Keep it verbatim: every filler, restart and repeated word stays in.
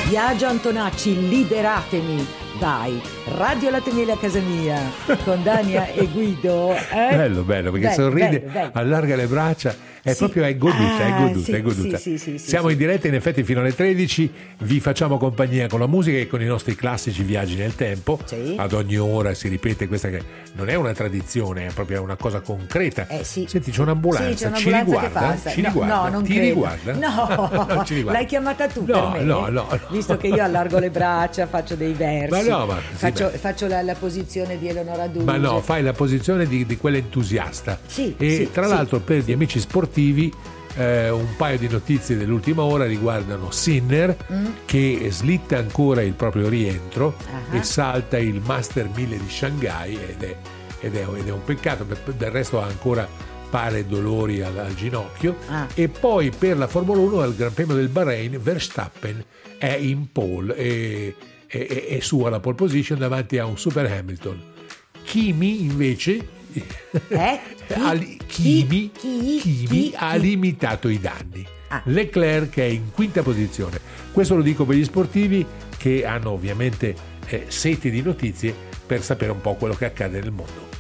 Biagio Antonacci, liberatemi. Vai, Radio Latte Miele a casa mia con Dania e Guido. Eh? Bello, bello, perché bello, sorride, bello, bello. allarga le braccia, è Sì. proprio è goduta, Ah, è goduta, sì, è goduta. sì, sì, sì, Siamo sì. in diretta in effetti fino alle tredici, vi facciamo compagnia con la musica e con i nostri classici viaggi nel tempo. Sì. Ad ogni ora si ripete questa che non è una tradizione, è proprio una cosa concreta. Eh, sì. Senti, c'è un'ambulanza, Sì, c'è ci un'ambulanza che riguarda? passa. Ci No, riguarda? no, non Ti credo. riguarda? No, Non ci riguarda. l'hai chiamata tu No, per me? no, no, no. Visto che io allargo le braccia, faccio dei versi. Ma no, ma sì, faccio, beh. faccio la, la posizione di Eleonora Duse. Ma no, fai la posizione di, di quell'entusiasta. Sì, e sì, tra sì, l'altro per sì. gli amici sportivi eh, un paio di notizie dell'ultima ora riguardano Sinner Mm. che slitta ancora il proprio rientro Ah. e salta il Master mille di Shanghai ed è, ed è, ed è un peccato, per- del resto ha ancora pare dolori al, al ginocchio. Ah. E poi per la Formula uno al Gran Premio del Bahrain Verstappen è in pole e, e, e, e su alla pole position davanti a un Super Hamilton. Kimi invece Eh? Chi? ha li- Kimi, Chi? Kimi Chi? ha Chi? limitato i danni. Ah. Leclerc è in quinta posizione. Questo lo dico per gli sportivi che hanno ovviamente eh, sete di notizie per sapere un po' quello che accade nel mondo.